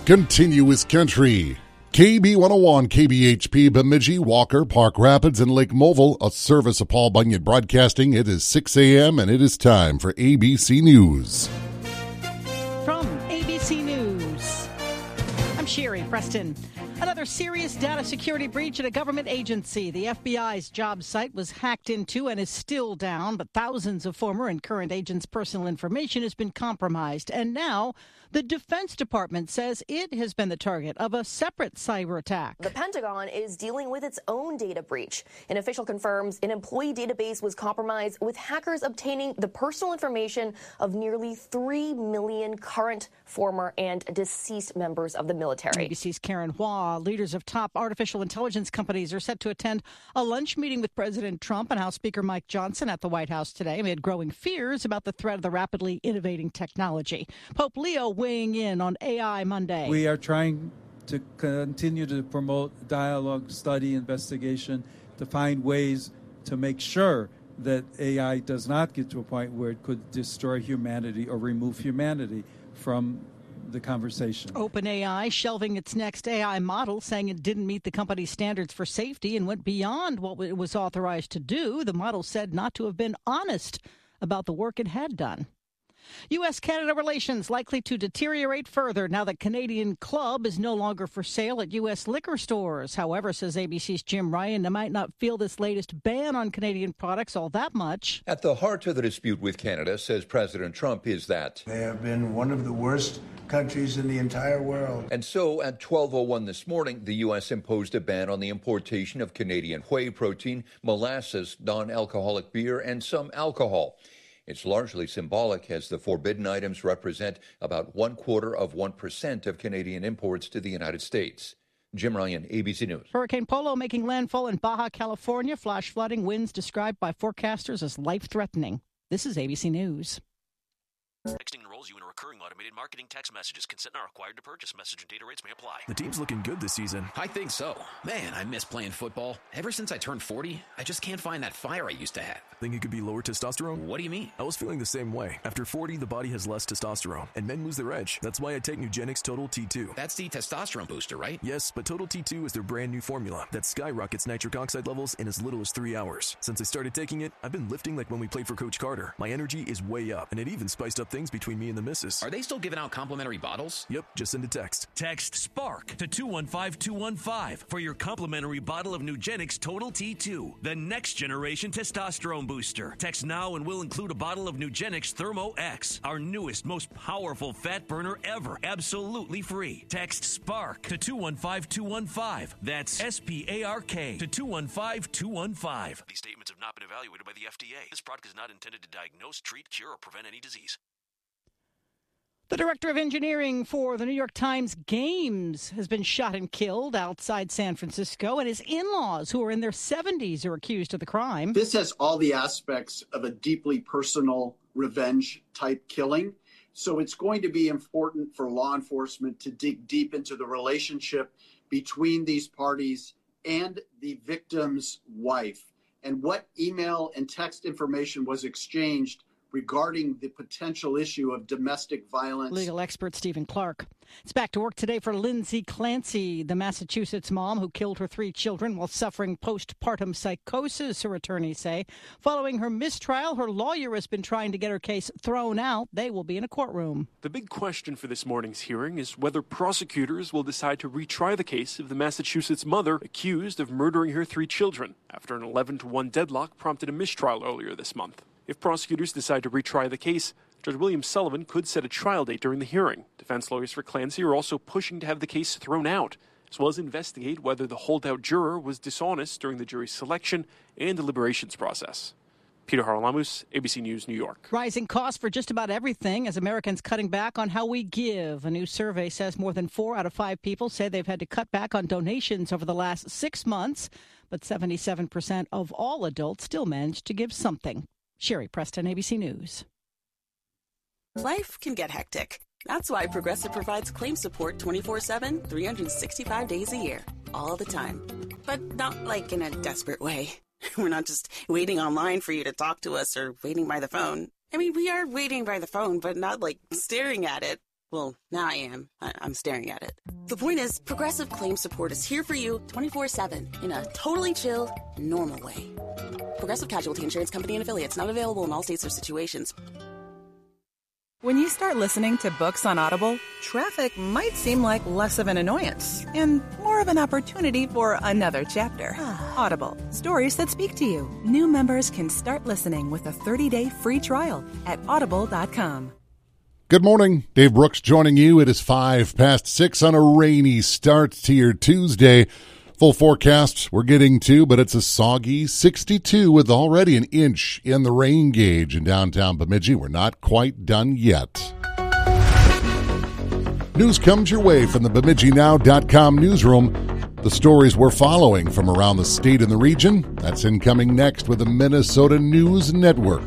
Continuous Country. KB101, KBHP, Bemidji, Walker, Park Rapids, and Lake Mobile, a service of Paul Bunyan Broadcasting. It is 6 a.m. and it is time for ABC News. From ABC News, I'm Sherry Preston. Another serious data security breach at a government agency. The FBI's job site was hacked into and is still down, but thousands of former and current agents' personal information has been compromised. And now the Defense Department says it has been the target of a separate cyber attack. The Pentagon is dealing with its own data breach. An official confirms an employee database was compromised, with hackers obtaining the personal information of nearly 3 million current, former, and deceased members of the military. ABC's Karen Hua. Leaders of top artificial intelligence companies are set to attend a lunch meeting with President Trump and House Speaker Mike Johnson at the White House today amid growing fears about the threat of the rapidly innovating technology. Pope Leo weighing in on AI Monday. We are trying to continue to promote dialogue, study, investigation, to find ways to make sure that AI does not get to a point where it could destroy humanity or remove humanity from the conversation. OpenAI shelving its next AI model, saying it didn't meet the company's standards for safety and went beyond what it was authorized to do. The model said not to have been honest about the work it had done. U.S.-Canada relations likely to deteriorate further now that Canadian Club is no longer for sale at U.S. liquor stores. However, says ABC's Jim Ryan, they might not feel this latest ban on Canadian products all that much. At the heart of the dispute with Canada, says President Trump, is that they have been one of the worst countries in the entire world. And so at 12:01 this morning, the U.S. imposed a ban on the importation of Canadian whey protein, molasses, non-alcoholic beer, and some alcohol. It's largely symbolic, as the forbidden items represent about 0.25% of Canadian imports to the United States. Jim Ryan, ABC News. Hurricane Polo making landfall in Baja California. Flash flooding, winds described by forecasters as life-threatening. This is ABC News. Texting enrolls you in a recurring automated marketing text messages. Consent not required to purchase. Message and data rates may apply. The team's looking good this season. I think so. Man, I miss playing football. Ever since I turned 40, I just can't find that fire I used to have. Think it could be lower testosterone? What do you mean? I was feeling the same way. After 40, the body has less testosterone, and men lose their edge. That's why I take Nugenix Total T2. That's the testosterone booster, right? Yes, but Total T2 is their brand new formula that skyrockets nitric oxide levels in as little as 3 hours. Since I started taking it, I've been lifting like when we played for Coach Carter. My energy is way up, and it even spiced up things between me and the missus. Are they still giving out complimentary bottles? Yep, just send a text. Text SPARK to 215-215 for your complimentary bottle of Nugenix Total T2, the next generation testosterone booster. Text now and we'll include a bottle of Nugenix Thermo X, our newest, most powerful fat burner ever, absolutely free. Text SPARK to 215-215. That's SPARK to 215-215. These statements have not been evaluated by the FDA. This product is not intended to diagnose, treat, cure, or prevent any disease. The director of engineering for the New York Times Games has been shot and killed outside San Francisco, and his in-laws, who are in their 70s, are accused of the crime. This has all the aspects of a deeply personal revenge-type killing. So it's going to be important for law enforcement to dig deep into the relationship between these parties and the victim's wife, and what email and text information was exchanged regarding the potential issue of domestic violence. Legal expert Stephen Clark. It's back to work today for Lindsay Clancy, the Massachusetts mom who killed her 3 children while suffering postpartum psychosis, her attorneys say. Following her mistrial, her lawyer has been trying to get her case thrown out. They will be in a courtroom. The big question for this morning's hearing is whether prosecutors will decide to retry the case of the Massachusetts mother accused of murdering her 3 children after an 11-1 deadlock prompted a mistrial earlier this month. If prosecutors decide to retry the case, Judge William Sullivan could set a trial date during the hearing. Defense lawyers for Clancy are also pushing to have the case thrown out, as well as investigate whether the holdout juror was dishonest during the jury's selection and deliberations process. Peter Haralamus, ABC News, New York. Rising costs for just about everything as Americans cutting back on how we give. A new survey says more than 4 out of 5 people say they've had to cut back on donations over the last 6 months, but 77% of all adults still manage to give something. Sherry Preston, ABC News. Life can get hectic. That's why Progressive provides claim support 24/7, 365 days a year, all the time. But not like in a desperate way. We're not just waiting online for you to talk to us or waiting by the phone. I mean, we are waiting by the phone, but not like staring at it. Well, now I am. I'm staring at it. The point is, Progressive Claim Support is here for you 24/7 in a totally chill, normal way. Progressive Casualty Insurance Company and Affiliates, not available in all states or situations. When you start listening to books on Audible, traffic might seem like less of an annoyance and more of an opportunity for another chapter. Audible, stories that speak to you. New members can start listening with a 30-day free trial at audible.com. Good morning. Dave Brooks joining you. It is 6:05 on a rainy start to your Tuesday. Full forecast we're getting to, but it's a soggy 62 with already an inch in the rain gauge in downtown Bemidji. We're not quite done yet. News comes your way from the BemidjiNow.com newsroom. The stories we're following from around the state and the region. That's incoming next with the Minnesota News Network.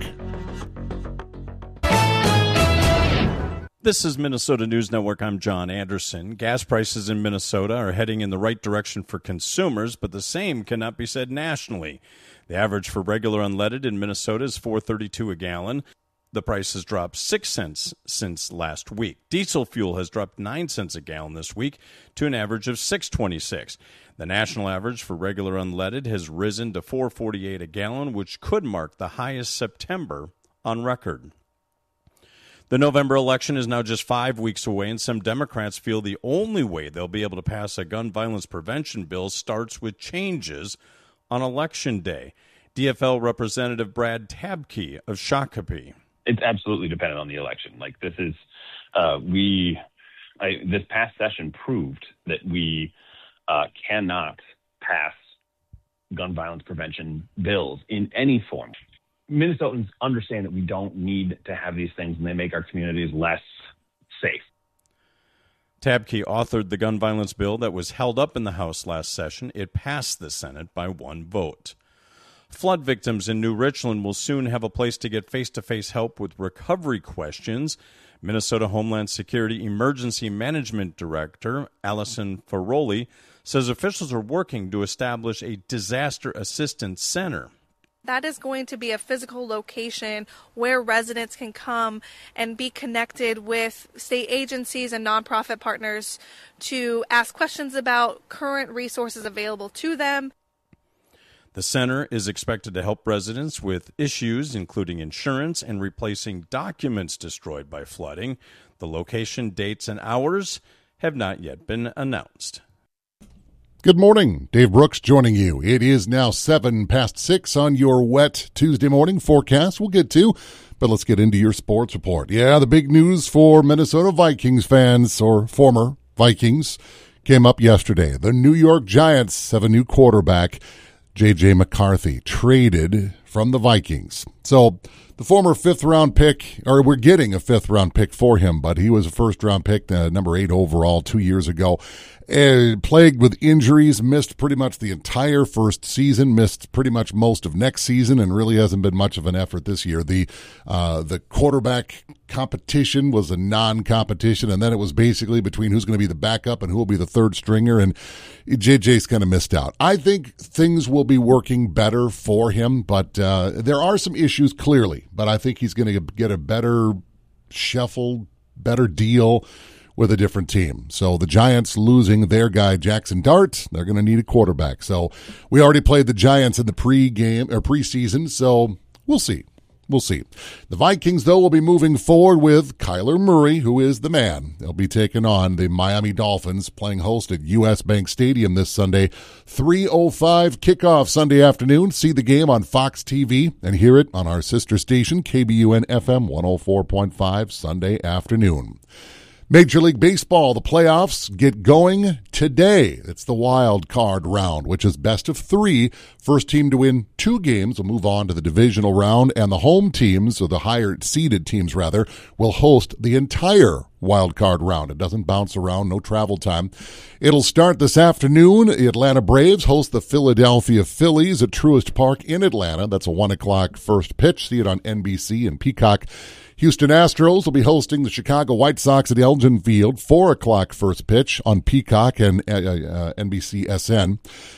This is Minnesota News Network. I'm John Anderson. Gas prices in Minnesota are heading in the right direction for consumers, but the same cannot be said nationally. The average for regular unleaded in Minnesota is $4.32 a gallon. The price has dropped 6 cents since last week. Diesel fuel has dropped 9 cents a gallon this week to an average of $6.26. The national average for regular unleaded has risen to $4.48 a gallon, which could mark the highest September on record. The November election is now just 5 weeks away, and some Democrats feel the only way they'll be able to pass a gun violence prevention bill starts with changes on Election Day. DFL Representative Brad Tabke of Shakopee. It's absolutely dependent on the election. Like this is, this past session proved that we cannot pass gun violence prevention bills in any form. Minnesotans understand that we don't need to have these things, and they make our communities less safe. Tabke authored the gun violence bill that was held up in the House last session. It passed the Senate by 1 vote. Flood victims in New Richland will soon have a place to get face-to-face help with recovery questions. Minnesota Homeland Security Emergency Management Director Allison Ferroli says officials are working to establish a disaster assistance center. That is going to be a physical location where residents can come and be connected with state agencies and nonprofit partners to ask questions about current resources available to them. The center is expected to help residents with issues including insurance and replacing documents destroyed by flooding. The location, dates, and hours have not yet been announced. Good morning. Dave Brooks joining you. It is now 6:07 on your wet Tuesday morning forecast we'll get to, but let's get into your sports report. Yeah, the big news for Minnesota Vikings fans, or former Vikings, came up yesterday. The New York Giants have a new quarterback, J.J. McCarthy, traded from the Vikings. So the former fifth-round pick, or we're getting a fifth-round pick for him, but he was a first-round pick, number 8 overall 2 years ago. Plagued with injuries, missed pretty much the entire first season, missed pretty much most of next season, and really hasn't been much of an effort this year. The quarterback competition was a non-competition, and then it was basically between who's going to be the backup and who will be the third stringer, and JJ's kind of missed out. I think things will be working better for him, but there are some issues clearly, but I think he's going to get a better shuffle, better deal with a different team. So the Giants losing their guy, Jackson Dart, they're going to need a quarterback. So we already played the Giants in the preseason, so we'll see. We'll see. The Vikings, though, will be moving forward with Kyler Murray, who is the man. They'll be taking on the Miami Dolphins, playing host at U.S. Bank Stadium this Sunday. 3:05 kickoff Sunday afternoon. See the game on Fox TV and hear it on our sister station, KBUN-FM 104.5, Sunday afternoon. Major League Baseball, the playoffs get going today. It's the wild card round, which is best of 3. First team to win 2 games will move on to the divisional round, and the home teams, or the higher seeded teams rather, will host the entire wild card round. It doesn't bounce around, no travel time. It'll start this afternoon. The Atlanta Braves host the Philadelphia Phillies at Truist Park in Atlanta. That's a 1 o'clock first pitch. See it on NBC and Peacock. Houston Astros will be hosting the Chicago White Sox at Elgin Field, 4 o'clock first pitch on Peacock and NBCSN.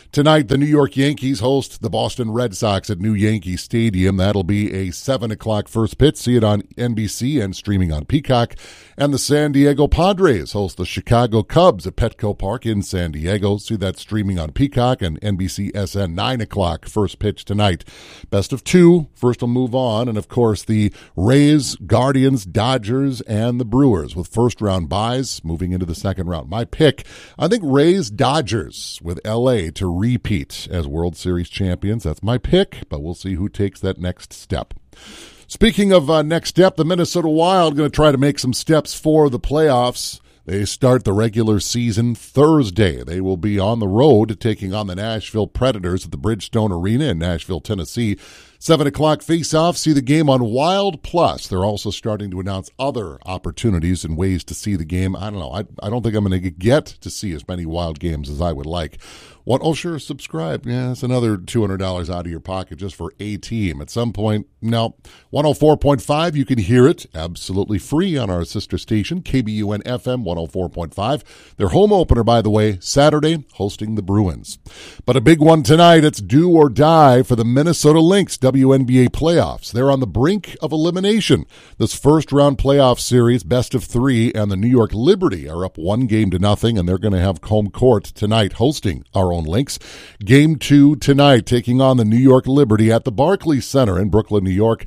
Tonight, the New York Yankees host the Boston Red Sox at New Yankee Stadium. That'll be a 7 o'clock first pitch. See it on NBC and streaming on Peacock. And the San Diego Padres host the Chicago Cubs at Petco Park in San Diego. See that streaming on Peacock and NBCSN. 9 o'clock first pitch tonight. Best of two. First will move on. And, of course, the Rays, Guardians, Dodgers, and the Brewers with first-round byes moving into the second round. My pick, I think Rays, Dodgers with L.A. to repeat as World Series champions. That's my pick, but we'll see who takes that next step. Speaking of next step, the Minnesota Wild going to try to make some steps for the playoffs. They start the regular season Thursday. They will be on the road taking on the Nashville Predators at the Bridgestone Arena in Nashville, Tennessee. 7 o'clock face-off. See the game on Wild Plus. They're also starting to announce other opportunities and ways to see the game. I don't know. I don't think I'm going to get to see as many Wild games as I would like. Oh, sure, subscribe. Yeah, it's another $200 out of your pocket just for a team. At some point, no. 104.5, you can hear it absolutely free on our sister station, KBUN FM 104.5. Their home opener, by the way, Saturday, hosting the Bruins. But a big one tonight, it's do or die for the Minnesota Lynx WNBA playoffs. They're on the brink of elimination. This first-round playoff series, best of three, and the New York Liberty are up 1-0, and they're going to have home court tonight hosting our own Lynx. Game 2 tonight, taking on the New York Liberty at the Barclays Center in Brooklyn, New York.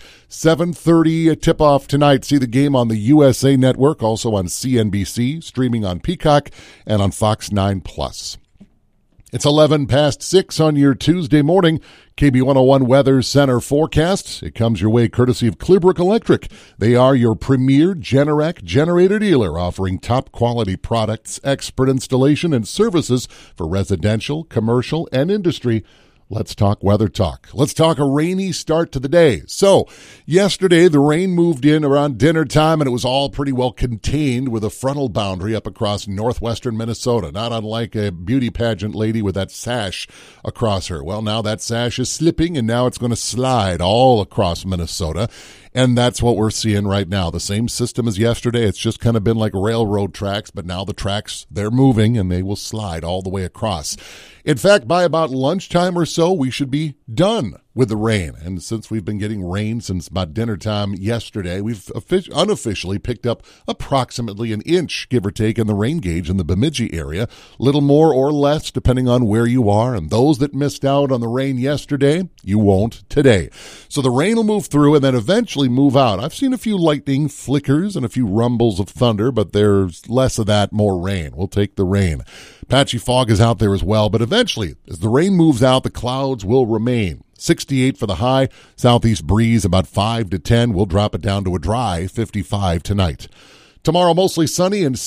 7:30 tip-off tonight. See the game on the USA Network, also on CNBC, streaming on Peacock, and on Fox 9+. It's 11 past 6 on your Tuesday morning. KB101 Weather Center forecast. It comes your way courtesy of Clearbrook Electric. They are your premier Generac generator dealer, offering top-quality products, expert installation, and services for residential, commercial, and industry. Let's talk weather talk. Let's talk a rainy start to the day. So, yesterday the rain moved in around dinner time, and it was all pretty well contained with a frontal boundary up across northwestern Minnesota, not unlike a beauty pageant lady with that sash across her. Well, now that sash is slipping, and now it's going to slide all across Minnesota. And that's what we're seeing right now. The same system as yesterday. It's just kind of been like railroad tracks, but now the tracks, they're moving, and they will slide all the way across. In fact, by about lunchtime or so, we should be done with the rain. And since we've been getting rain since about dinner time yesterday, we've unofficially picked up approximately an inch, give or take, in the rain gauge in the Bemidji area. Little more or less, depending on where you are. And those that missed out on the rain yesterday, you won't today. So the rain will move through and then eventually move out. I've seen a few lightning flickers and a few rumbles of thunder, but there's less of that, more rain. We'll take the rain. Patchy fog is out there as well, but eventually, as the rain moves out, the clouds will remain. 68 for the high, southeast breeze about 5 to 10. We'll drop it down to a dry 55 tonight. Tomorrow, mostly sunny and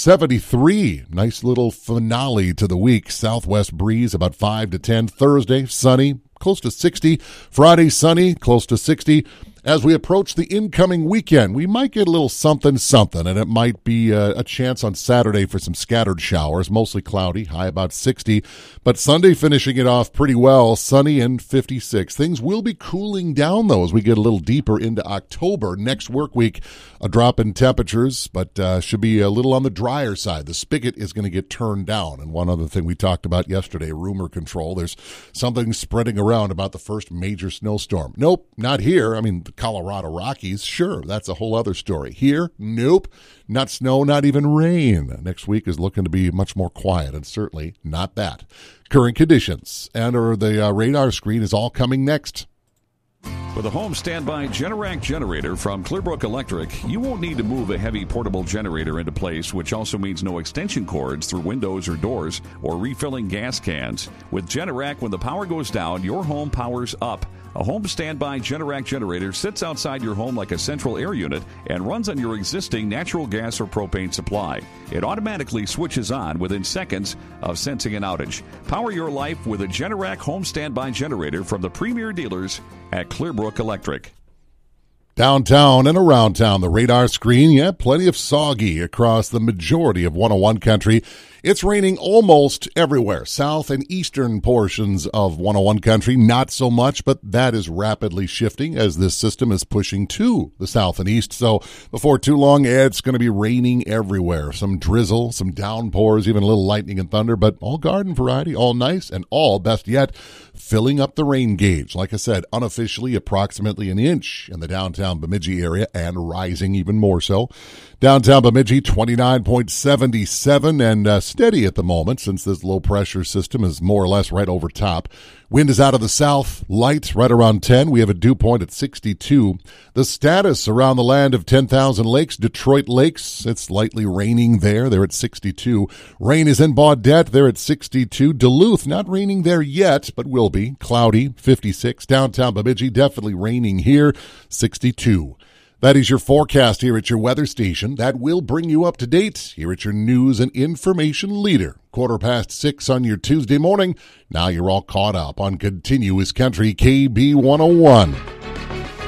73. Nice little finale to the week. Southwest breeze about 5 to 10. Thursday, sunny, close to 60. Friday, sunny, close to 60. As we approach the incoming weekend, we might get a little something, and it might be a chance on Saturday for some scattered showers, mostly cloudy, high about 60. But Sunday finishing it off pretty well, sunny and 56. Things will be cooling down, though, as we get a little deeper into October. Next work week, a drop in temperatures, but should be a little on the drier side. The spigot is going to get turned down. And one other thing we talked about yesterday, rumor control. There's something spreading around about the first major snowstorm. Nope, not here. I mean, the Colorado Rockies, sure, that's a whole other story. Here, nope, not snow, not even rain. Next week is looking to be much more quiet, and certainly not that. Current conditions and the radar screen is all coming next. With a home standby Generac generator from Clearbrook Electric, you won't need to move a heavy portable generator into place, which also means no extension cords through windows or doors or refilling gas cans. With Generac, when the power goes down, your home powers up. A home standby Generac generator sits outside your home like a central air unit and runs on your existing natural gas or propane supply. It automatically switches on within seconds of sensing an outage. Power your life with a Generac home standby generator from the premier dealers at Clearbrook Electric. Downtown and around town, the radar screen, plenty of soggy across the majority of 101 country. It's raining almost everywhere. South and eastern portions of 101 country, not so much, but that is rapidly shifting as this system is pushing to the south and east. So before too long, it's going to be raining everywhere. Some drizzle, some downpours, even a little lightning and thunder, but all garden variety, all nice, and all, best yet, filling up the rain gauge. Like I said, unofficially approximately an inch in the downtown Bemidji area and rising even more so. Downtown Bemidji, 29.77 and steady at the moment since this low pressure system is more or less right over top. Wind is out of the south, light right around 10. We have a dew point at 62. The status around the land of 10,000 lakes, Detroit Lakes, it's lightly raining there. They're at 62. Rain is in Baudette. They're at 62. Duluth, not raining there yet, but will be. Cloudy, 56. Downtown Bemidji, definitely raining here, 62. That is your forecast here at your weather station. That will bring you up to date here at your news and information leader. 6:15 on your Tuesday morning. Now you're all caught up on Continuous Country KB 101.